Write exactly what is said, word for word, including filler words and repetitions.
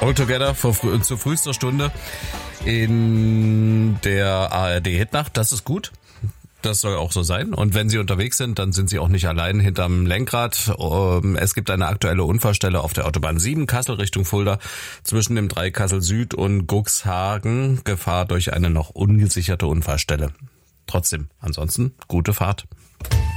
All Together vor, zu frühester Stunde in der A R D-Hitnacht. Das ist gut. Das soll auch so sein. Und wenn Sie unterwegs sind, dann sind Sie auch nicht allein hinterm Lenkrad. Es gibt eine aktuelle Unfallstelle auf der Autobahn sieben, Kassel Richtung Fulda, zwischen dem Dreieck Kassel Süd und Cuxhagen. Gefahr durch eine noch ungesicherte Unfallstelle. Trotzdem, ansonsten, gute Fahrt.